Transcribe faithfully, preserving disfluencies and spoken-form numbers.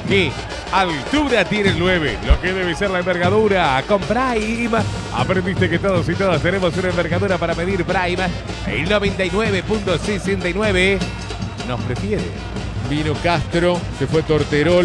¿Qué altura tiene el nueve? Lo que debe ser la envergadura. Con Prime aprendiste que todos y todas tenemos una envergadura para medir Prime. El noventa y nueve punto sesenta y nueve nos prefiere. Vino Castro, se fue Torterol.